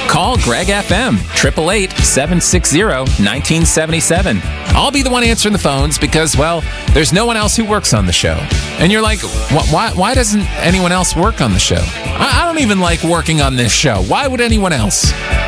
Call Greg FM, 888-760-1977. I'll be the one answering the phones because, well, there's no one else who works on the show. And you're like, why doesn't anyone else work on the show? I don't even like working on this show. Why would anyone else?